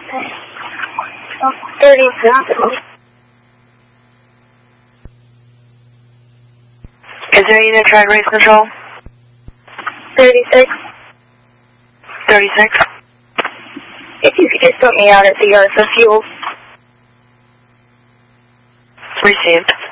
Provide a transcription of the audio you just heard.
36. Is there unit tried race control? 36. 36. If you could just put me out at the yard for fuel. Received.